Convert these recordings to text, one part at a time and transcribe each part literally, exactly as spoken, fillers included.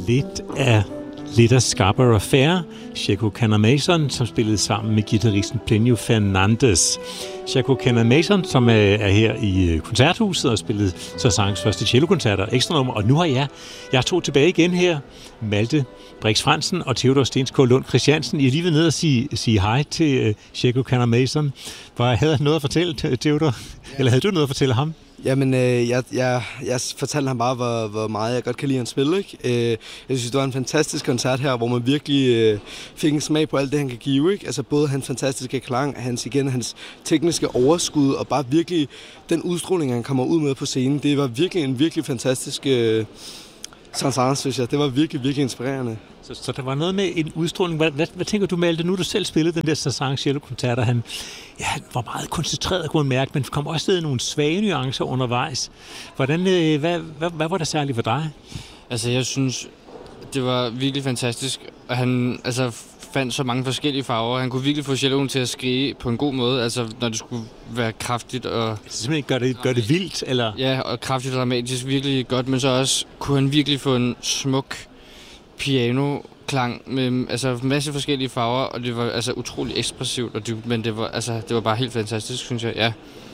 lidt af lidt af Scarborough Fair, Sheko Kanamason, som spillede sammen med guitaristen Plinio Fernandes. Sheko Kanamason, som er her i koncerthuset og spillede Saint-Saëns første cellokoncerter, ekstra nummer, og nu har jeg, jeg er to tilbage igen her, Malte Brix Frandsen og Theodor Stensgaard Lund Christiansen. I er lige ved ned og sige, sige hej til uh, Sheko Kanamason. Havde han noget at fortælle, Theodor? Ja. Eller havde du noget at fortælle ham? Jamen, øh, jeg, jeg, jeg fortalte ham bare, hvor, hvor meget jeg godt kan lide hans spil, ikke? Øh, jeg synes, det var en fantastisk koncert her, hvor man virkelig øh, fik en smag på alt det, han kan give, ikke? Altså både hans fantastiske klang, hans, igen, hans tekniske overskud, og bare virkelig den udstråling, han kommer ud med på scenen. Det var virkelig en virkelig fantastisk øh, Saint-Saëns, synes jeg. Det var virkelig, virkelig inspirerende. Så, så der var noget med en udstråling. Hvad, hvad, hvad tænker du, Malte? Nu har du selv spillet den der Saint-Saëns cellokoncert, og han, ja, han var meget koncentreret, kunne man mærke, men kom også ned nogle svage nuancer undervejs. Hvordan, øh, hvad, hvad, hvad var det særligt for dig? Altså, jeg synes, det var virkelig fantastisk. Og han altså, fandt så mange forskellige farver. Han kunne virkelig få celloen til at skrige på en god måde, altså når det skulle være kraftigt og... Altså, simpelthen gør det, gør det vildt, eller? Ja, og kraftigt og dramatisk, virkelig godt, men så også kunne han virkelig få en smuk piano-klang med altså en masse forskellige farver, og det var altså utrolig ekspressivt, og det, men det var, altså, det var bare helt fantastisk, synes jeg, ja.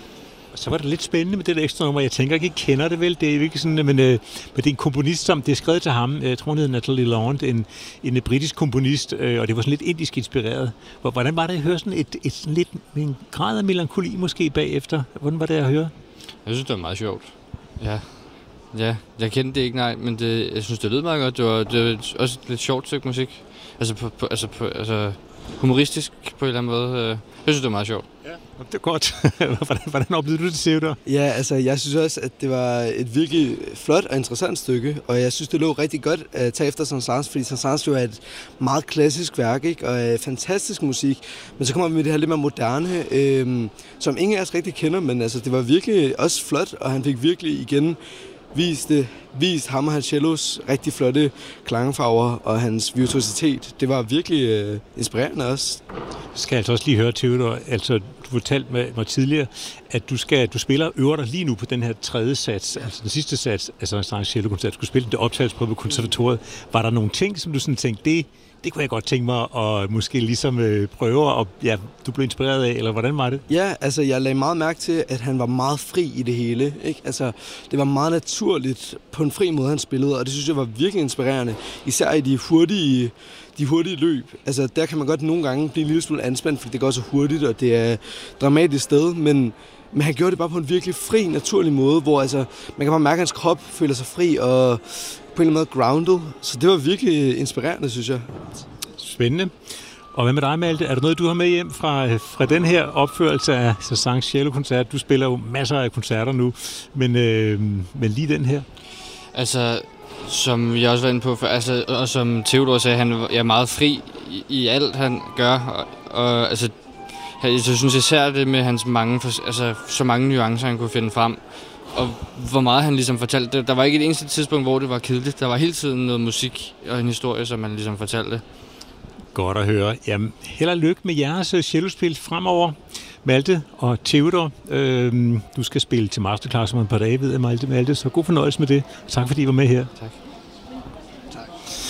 Og så var det lidt spændende med det der ekstra nummer. Jeg tænker ikke, I kender det vel. Det er ikke sådan, men, men det er en komponist, som det er skrevet til ham. Jeg tror, han hedder Natalie Laurent, en, en britisk komponist, og det var sådan lidt indisk inspireret. Hvordan var det at høre sådan et, et sådan lidt en grad af melankoli måske bagefter? Hvordan var det at høre? Jeg synes, det var meget sjovt. Ja. Ja, jeg kendte det ikke, nej, men det, jeg synes, det lød meget godt. Det var, det var også lidt sjovt stykke musik. Altså, på, på, altså, på, altså humoristisk på en eller anden måde. Jeg synes, det var meget sjovt. Ja, det er godt. hvordan, hvordan oplevede du det, Theodor? Ja, altså, jeg synes også, at det var et virkelig flot og interessant stykke, og jeg synes, det lå rigtig godt at tage efter Saint-Saëns, fordi Saint-Saëns jo er et meget klassisk værk, ikke? Og øh, fantastisk musik, men så kommer vi med det her lidt mere moderne, øh, som ingen af os rigtig kender, men altså, det var virkelig også flot, og han fik virkelig igen viste, vist ham og hans cellos rigtig flotte klangfarver og hans virtuositet. Det var virkelig øh, inspirerende også. Så skal jeg altså også lige høre, Theodor, altså du fortalte mig tidligere, at du, skal, du spiller og øver dig lige nu på den her tredje sats, altså den sidste sats, altså en Saint-Saëns cellokoncert. Du skulle spille den optagelsesprøve på konservatoriet. Var der nogle ting, som du sådan tænkte, det, det kunne jeg godt tænke mig at måske ligesom øh, prøve, og ja, du blev inspireret af, eller hvordan var det? Ja, altså jeg lagde meget mærke til, at han var meget fri i det hele, ikke? Altså det var meget naturligt på en fri måde, han spillede, og det synes jeg var virkelig inspirerende, især i de hurtige, de hurtige løb. Altså der kan man godt nogle gange blive en lille smule anspændt, fordi det går så hurtigt, og det er et dramatisk sted, men Men han gjorde det bare på en virkelig fri, naturlig måde, hvor altså, man kan bare mærke, at hans krop føler sig fri og på en eller anden måde grounded. Så det var virkelig inspirerende, synes jeg. Spændende. Og hvad med dig, Malte? Er der noget, du har med hjem fra, fra den her opførelse af Saint-Saëns cellokoncert? Du spiller jo masser af koncerter nu, men, øh, men lige den her? Altså, som jeg også var inde på, for, altså, og som Theodor sagde, han er meget fri i, i alt, han gør. Og, og altså, jeg synes især det med hans mange, altså, så mange nuancer, han kunne finde frem. Og hvor meget han ligesom fortalte. Der var ikke et eneste tidspunkt, hvor det var kedeligt. Der var hele tiden noget musik og en historie, som han ligesom fortalte. Godt at høre. Jamen, held og lykke med jeres cellospil fremover. Malte og Theodor, øh, du skal spille til masterclass om et par dage, ved jeg, Malte, Malte. Så god fornøjelse med det. Tak fordi I var med her. Tak. Tak.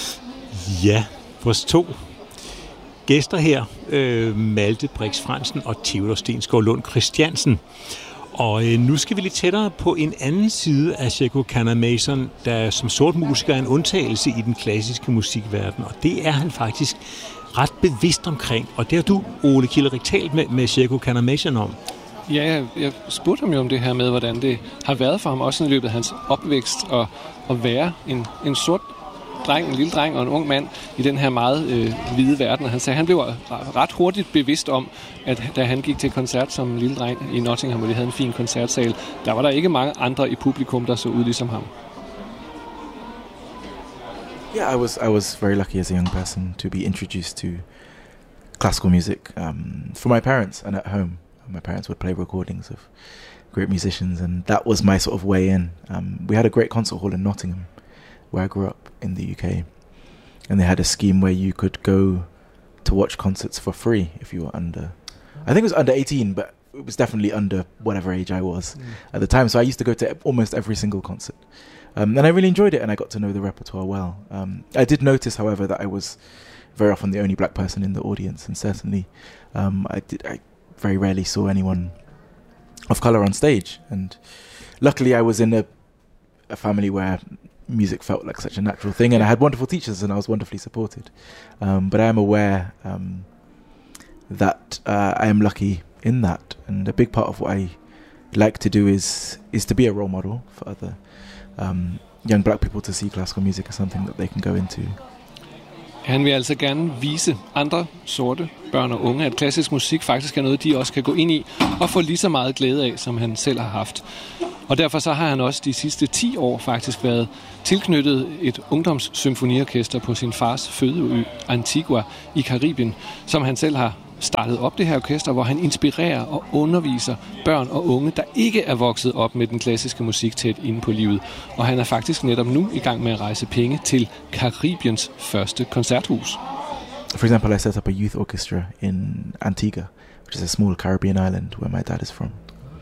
Ja, vores to gæster her, øh, Malte Brix Frandsen og Theodor Stensgaard Lund Christiansen. Og øh, nu skal vi lidt tættere på en anden side af Sheko Kanamason, der som sort musiker er en undtagelse i den klassiske musikverden. Og det er han faktisk ret bevidst omkring. Og det har du, Ole Kilderik, talt med, med Sheko Kanamason om. Ja, jeg, jeg spurgte ham jo om det her med, hvordan det har været for ham, også i løbet af hans opvækst, at, at være en, en sort dreng, en lille dreng og en ung mand i den her meget øh, hvide verden. Og han sagde, at han blev ret hurtigt bevidst om, at da han gik til koncert som lille dreng i Nottingham, hvor de havde en fin koncertsal, der var der ikke mange andre i publikum, der så ud ligesom ham. Yeah, I was I was very lucky as a young person to be introduced to classical music um, from my parents and at home. My parents would play recordings of great musicians, and that was my sort of way in. Um, we had a great concert hall in Nottingham, where I grew up in the U K, and they had a scheme where you could go to watch concerts for free if you were under, I think it was under eighteen, but it was definitely under whatever age I was mm. at the time. So I used to go to almost every single concert Um, and I really enjoyed it, and I got to know the repertoire well. Um, I did notice, however, that I was very often the only black person in the audience, and certainly um, I did. I very rarely saw anyone of colour on stage. And luckily, I was in a, a family where music felt like such a natural thing, and I had wonderful teachers, and I was wonderfully supported. Um, but I am aware um, that uh, I am lucky in that, and a big part of what I like to do is is to be a role model for other um, young black people to see classical music as something that they can go into. Han vil altså gerne vise andre sorte børn og unge, at klassisk musik faktisk er noget, de også kan gå ind i og få lige så meget glæde af, som han selv har haft. Og derfor så har han også de sidste ti år faktisk været tilknyttet et ungdomssymfoniorkester på sin fars fødeø Antigua i Karibien, som han selv har startet op det her orkester, hvor han inspirerer og underviser børn og unge, der ikke er vokset op med den klassiske musik tæt inde på livet. Og han er faktisk netop nu i gang med at rejse penge til Karibiens første koncerthus. For example, I set up a youth orchestra in Antigua, which is a small Caribbean island where my dad is from.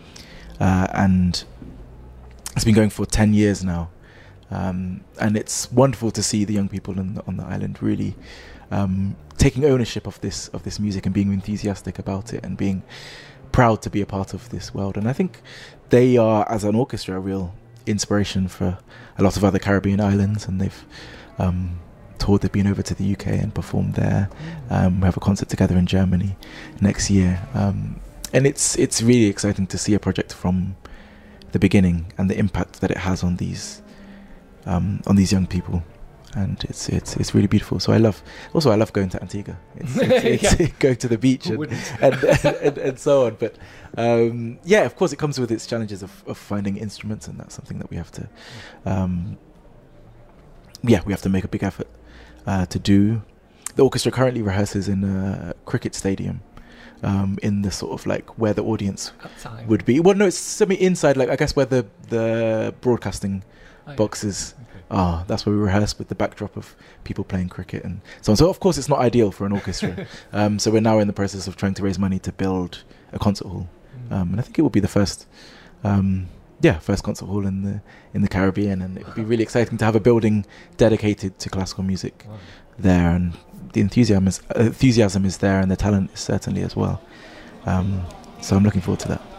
Uh, and it's been going for ten years now. Um, and it's wonderful to see the young people on the, on the island really um, taking ownership of this of this music and being enthusiastic about it and being proud to be a part of this world. And I think they are, as an orchestra, a real inspiration for a lot of other Caribbean islands. And they've um, toured, they've been over to the U K and performed there. Um, we have a concert together in Germany next year. Um, and it's it's really exciting to see a project from the beginning and the impact that it has on these um, on these young people. And it's it's it's really beautiful. So I love also I love going to Antigua. It's, it's, it's yeah. going to the beach and and, and and so on. But um, yeah, of course, it comes with its challenges of, of finding instruments, and that's something that we have to um, yeah we have to make a big effort uh, to do. The orchestra currently rehearses in a cricket stadium. Um, in the sort of like where the audience outside would be. Well, no, it's semi inside, like I guess where the the broadcasting oh, boxes okay. are. That's where we rehearse with the backdrop of people playing cricket and so on. So of course, it's not ideal for an orchestra. um, so we're now in the process of trying to raise money to build a concert hall, um, and I think it will be the first, um, yeah, first concert hall in the in the Caribbean, and it would be really exciting to have a building dedicated to classical music wow. there. And the enthusiasm is, uh, enthusiasm is there, and the talent is certainly as well. Um, so I'm looking forward to that.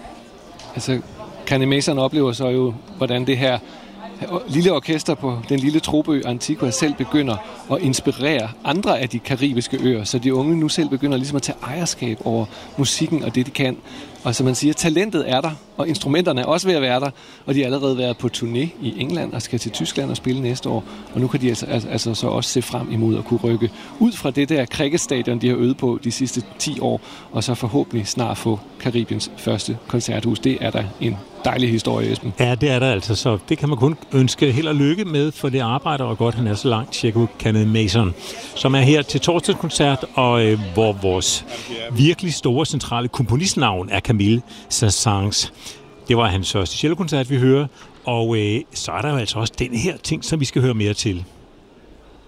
Altså, Kenny Mason oplever så jo, hvordan det her lille orkester på den lille tropeø Antigua selv begynder at inspirere andre af de karibiske øer, så de unge nu selv begynder ligesom at tage ejerskab over musikken og det, de kan. Og som man siger, talentet er der, og instrumenterne er også ved at være der, og de har allerede været på turné i England og skal til Tyskland og spille næste år. Og nu kan de altså, altså så også se frem imod at kunne rykke ud fra det der cricketstadion, de har øvet på de sidste ti år, og så forhåbentlig snart få Karibiens første koncerthus. Det er da en dejlig historie, Esben. Ja, det er der altså, så det kan man kun ønske held og lykke med, for det arbejder, og godt han er så langt, Checo Canamason, som er her til torsdagskoncert, og øh, hvor vores virkelig store centrale komponistnavn er Camille Saint-Saëns. Det var hans første cellokoncert, vi hører, og øh, så er der jo altså også den her ting, som vi skal høre mere til.